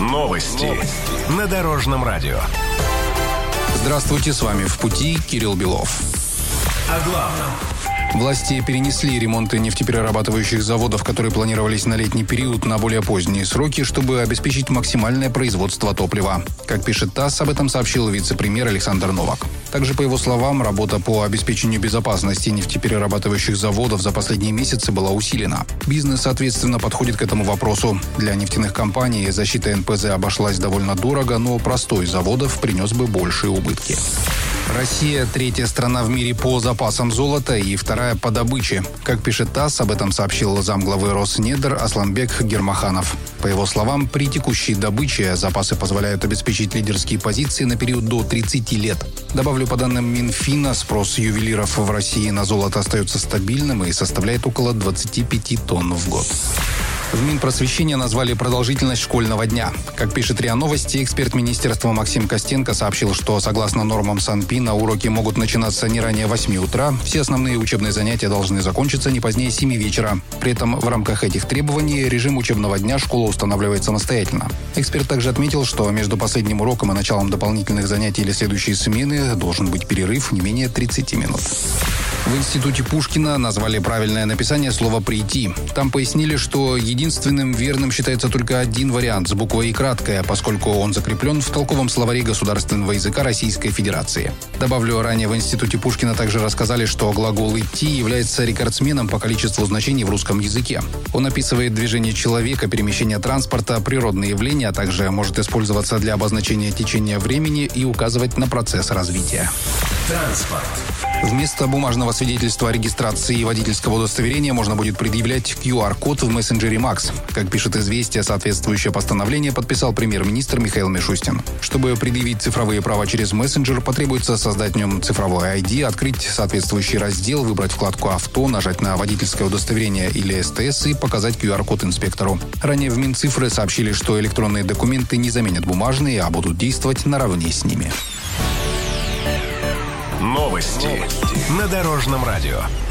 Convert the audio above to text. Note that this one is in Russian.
Новости на Дорожном радио. Здравствуйте, с вами «В пути» Кирилл Белов. О главном. Власти перенесли ремонты нефтеперерабатывающих заводов, которые планировались на летний период, на более поздние сроки, чтобы обеспечить максимальное производство топлива. Как пишет ТАСС, об этом сообщил вице-премьер Александр Новак. Также, по его словам, работа по обеспечению безопасности нефтеперерабатывающих заводов за последние месяцы была усилена. Бизнес, соответственно, подходит к этому вопросу. Для нефтяных компаний защита НПЗ обошлась довольно дорого, но простой заводов принес бы большие убытки. Россия – третья страна в мире по запасам золота и вторая по добыче. Как пишет ТАСС, об этом сообщил замглавы Роснедр Асланбек Гермаханов. По его словам, при текущей добыче запасы позволяют обеспечить лидерские позиции на период до 30 лет. Добавлю, по данным Минфина, спрос ювелиров в России на золото остается стабильным и составляет около 25 тонн в год. В Минпросвещения назвали продолжительность школьного дня. Как пишет РИА Новости, эксперт министерства Максим Костенко сообщил, что согласно нормам Санпина уроки могут начинаться не ранее 8 утра, все основные учебные занятия должны закончиться не позднее 7 вечера. При этом в рамках этих требований режим учебного дня школа устанавливает самостоятельно. Эксперт также отметил, что между последним уроком и началом дополнительных занятий или следующей смены должен быть перерыв не менее 30 минут. В Институте Пушкина назвали правильное написание слова «прийти». Там пояснили, что единственным верным считается только один вариант с буквой «и» краткая, поскольку он закреплен в толковом словаре государственного языка Российской Федерации. Добавлю, ранее в Институте Пушкина также рассказали, что глагол «идти» является рекордсменом по количеству значений в русском языке. Он описывает движение человека, перемещение транспорта, природные явления, а также может использоваться для обозначения течения времени и указывать на процесс развития. Транспорт. Вместо бумажного свидетельства о регистрации и водительского удостоверения можно будет предъявлять QR-код в мессенджере Max. Как пишет «Известия», соответствующее постановление подписал премьер-министр Михаил Мишустин. Чтобы предъявить цифровые права через мессенджер, потребуется создать в нем цифровой ID, открыть соответствующий раздел, выбрать вкладку «Авто», нажать на водительское удостоверение или СТС и показать QR-код инспектору. Ранее в Минцифры сообщили, что электронные документы не заменят бумажные, а будут действовать наравне с ними. Новости на Дорожном радио.